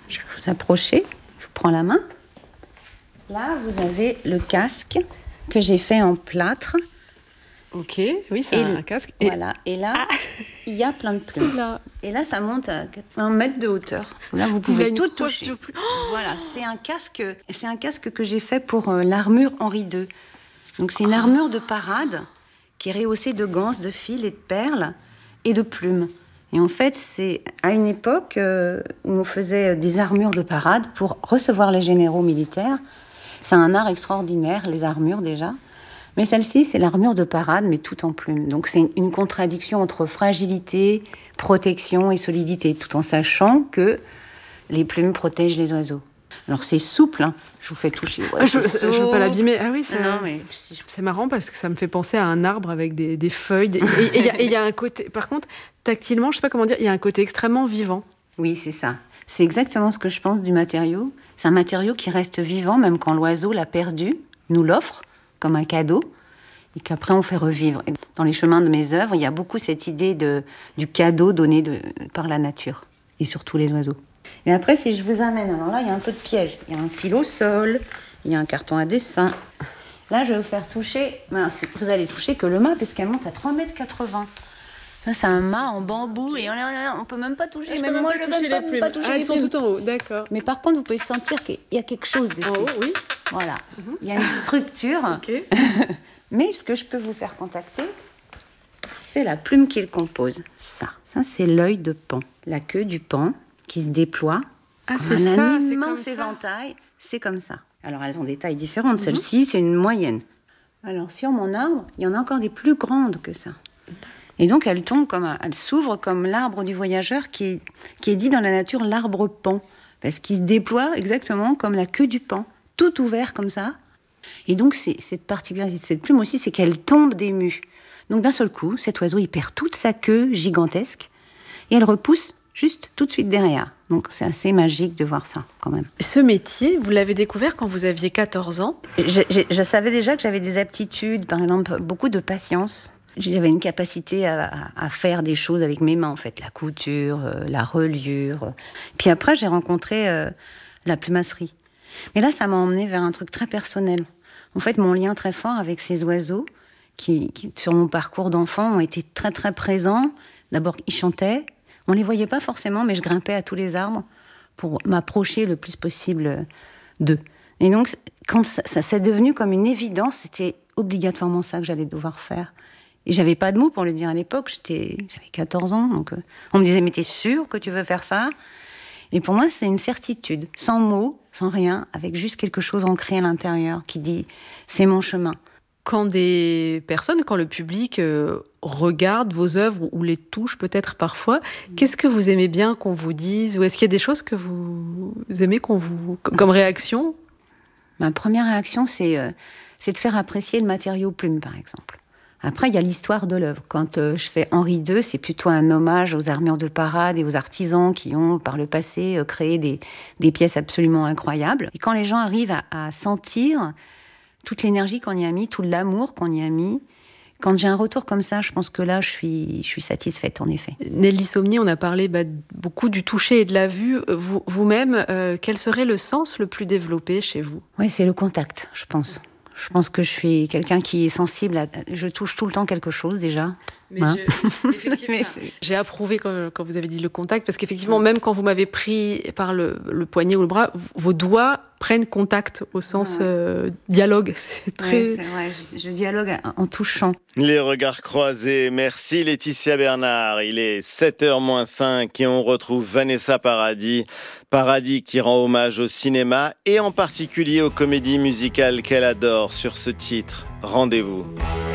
Je vais vous approcher. Je vous prends la main. Là, vous avez le casque que j'ai fait en plâtre. Ok, oui, c'est un casque. Voilà. Et là, il y a plein de plumes. Et là, ça monte à 1 mètre de hauteur. Là, vous pouvez tout toucher. Voilà, c'est un casque que j'ai fait pour l'armure Henri II. Donc, c'est une armure de parade qui est rehaussée de ganses, de fils et de perles et de plumes. Et en fait, c'est à une époque où on faisait des armures de parade pour recevoir les généraux militaires. C'est un art extraordinaire, les armures déjà. Mais celle-ci, c'est l'armure de parade, mais tout en plumes. Donc c'est une contradiction entre fragilité, protection et solidité, tout en sachant que les plumes protègent les oiseaux. Alors c'est souple, hein. Je vous fais toucher. Ouais, je veux pas l'abîmer. Ah oui, c'est marrant parce que ça me fait penser à un arbre avec des feuilles. Et il y a un côté, par contre, tactilement, je sais pas comment dire, il y a un côté extrêmement vivant. Oui, c'est ça. C'est exactement ce que je pense du matériau. C'est un matériau qui reste vivant, même quand l'oiseau l'a perdu, nous l'offre comme un cadeau, et qu'après on fait revivre. Et dans les chemins de mes œuvres, il y a beaucoup cette idée du cadeau donné par la nature, et surtout les oiseaux. Et après, si je vous amène, alors là, il y a un peu de piège. Il y a un fil au sol, il y a un carton à dessin. Là, je vais vous faire toucher, vous allez toucher que le mât, puisqu'elle monte à 3,80 mètres. Ça, c'est un mât en bambou, et on ne peut même pas toucher. Même moi, je ne peux pas toucher les plumes. Elles sont tout en haut, d'accord. Mais par contre, vous pouvez sentir qu'il y a quelque chose dessus. En haut, oui. Voilà. Il y a une structure. Ok. Mais ce que je peux vous faire contacter, c'est la plume qui le compose. Ça, c'est l'œil de paon. La queue du paon qui se déploie. C'est ça, un c'est immense comme éventail. C'est comme ça. Alors, elles ont des tailles différentes. Celle-ci, c'est une moyenne. Alors, sur mon arbre, il y en a encore des plus grandes que ça. Et donc, elle s'ouvre comme l'arbre du voyageur qui est dit dans la nature l'arbre paon. Parce qu'il se déploie exactement comme la queue du paon. Tout ouvert comme ça. Et donc, cette particularité de cette plume aussi, c'est qu'elle tombe d'émue. Donc, d'un seul coup, cet oiseau, il perd toute sa queue gigantesque et elle repousse juste tout de suite derrière. Donc, c'est assez magique de voir ça, quand même. Ce métier, vous l'avez découvert quand vous aviez 14 ans ? Je savais déjà que j'avais des aptitudes, par exemple, beaucoup de patience. J'avais une capacité à faire des choses avec mes mains, en fait. La couture, la reliure. Puis après, j'ai rencontré la plumasserie. Mais là, ça m'a emmenée vers un truc très personnel. En fait, mon lien très fort avec ces oiseaux, qui sur mon parcours d'enfant, ont été très, très présents. D'abord, ils chantaient. On ne les voyait pas forcément, mais je grimpais à tous les arbres pour m'approcher le plus possible d'eux. Et donc, quand ça s'est devenu comme une évidence, c'était obligatoirement ça que j'allais devoir faire. Et j'avais pas de mots pour le dire à l'époque. J'avais 14 ans, donc on me disait « Mais t'es sûre que tu veux faire ça ?» Et pour moi, c'est une certitude, sans mots, sans rien, avec juste quelque chose ancré à l'intérieur qui dit « c'est mon chemin ». Quand le public regarde vos œuvres ou les touche peut-être parfois, qu'est-ce que vous aimez bien qu'on vous dise ? Ou est-ce qu'il y a des choses que vous aimez comme réaction ? Ma première réaction, c'est de faire apprécier le matériau plume, par exemple. Après, il y a l'histoire de l'œuvre. Quand je fais Henri II, c'est plutôt un hommage aux armures de parade et aux artisans qui ont, par le passé, créé des pièces absolument incroyables. Et quand les gens arrivent à sentir toute l'énergie qu'on y a mis, tout l'amour qu'on y a mis, quand j'ai un retour comme ça, je pense que là, je suis satisfaite, en effet. Nelly Saulnier, on a parlé beaucoup du toucher et de la vue. Vous-même, quel serait le sens le plus développé chez vous ? Oui, c'est le contact, je pense. Je pense que je suis quelqu'un qui est sensible. Je touche tout le temps quelque chose, déjà. Mais j'ai approuvé quand vous avez dit le contact, parce qu'effectivement, même quand vous m'avez pris par le poignet ou le bras, vos doigts prennent contact au sens dialogue. C'est très... c'est vrai, je dialogue en touchant. Les regards croisés. Merci Laetitia Bernard. Il est 7h-5 et on retrouve Vanessa Paradis. Paradis qui rend hommage au cinéma et en particulier aux comédies musicales qu'elle adore sur ce titre. Rendez-vous.